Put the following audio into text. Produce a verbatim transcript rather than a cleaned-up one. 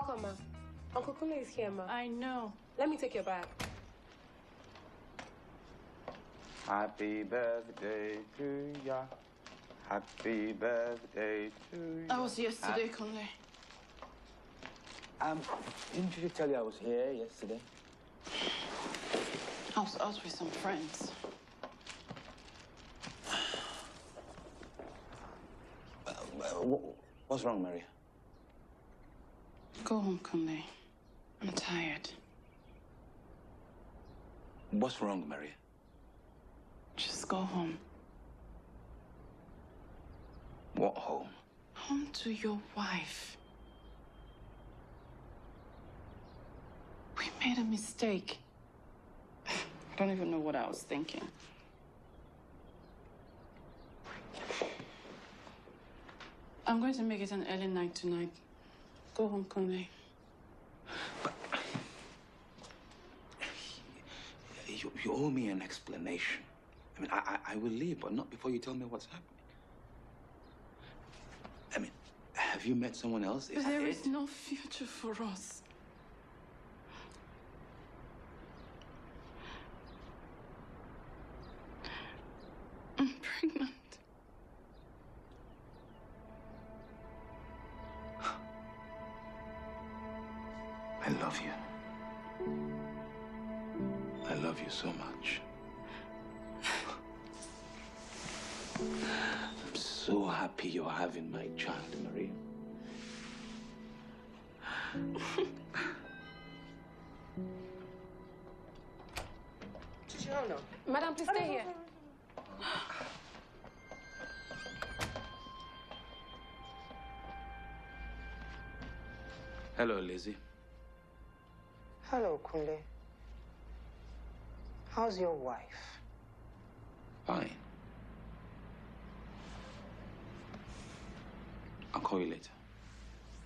Welcome, ma. Uncle Kunle is here, ma. I know. Let me take your bag. Happy birthday to ya. Happy birthday to ya. I was yesterday, Kunle. Um, didn't you tell you I was here yesterday? I was out with some friends. Uh, uh, what's wrong, Maria? Go home, Kunle. I'm tired. What's wrong, Maria? Just go home. What home? Home to your wife. We made a mistake. I don't even know what I was thinking. I'm going to make it an early night tonight. Go home, Kunle. But you, you owe me an explanation. I mean, I, I, I will leave, but not before you tell me what's happening. I mean, have you met someone else? Is There that is it? no future for us. I'm pregnant. I love you. I love you so much. I'm so happy you're having my child, Maria. Chichano. Madam, please stay here. Hello, Lizzie. Hello, Kunle. How's your wife? Fine. I'll call you later.